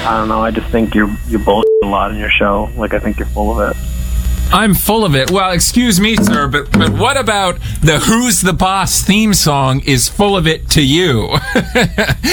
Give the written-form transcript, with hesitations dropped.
I don't know. I just think you bullshit a lot in your show. Like, I think you're full of it. I'm full of it. Well, excuse me, sir, but what about the Who's the Boss theme song is full of it to you?